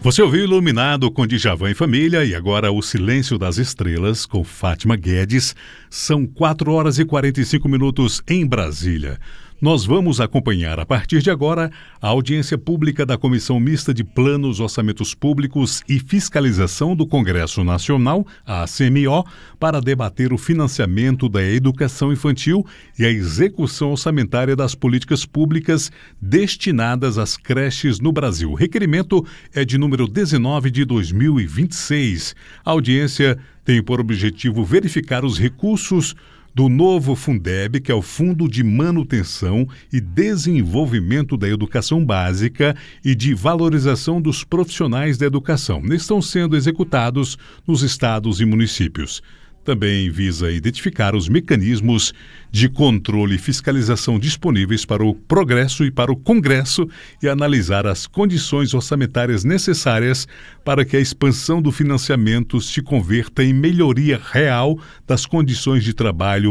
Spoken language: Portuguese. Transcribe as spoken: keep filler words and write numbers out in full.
Você ouviu Iluminado com Djavan e Família e agora O Silêncio das Estrelas com Fátima Guedes. São quatro horas e quarenta e cinco minutos em Brasília. Nós vamos acompanhar a partir de agora a audiência pública da Comissão Mista de Planos, Orçamentos Públicos e Fiscalização do Congresso Nacional, a C M O, para debater o financiamento da educação infantil e a execução orçamentária das políticas públicas destinadas às creches no Brasil. O requerimento é de número dezenove de dois mil e vinte e seis. A audiência tem por objetivo verificar os recursos do novo Fundeb, que é o Fundo de Manutenção e Desenvolvimento da Educação Básica e de Valorização dos Profissionais da Educação. Estão sendo executados nos estados e municípios. Também visa identificar os mecanismos de controle e fiscalização disponíveis para o progresso e para o Congresso e analisar as condições orçamentárias necessárias para que a expansão do financiamento se converta em melhoria real das condições de trabalho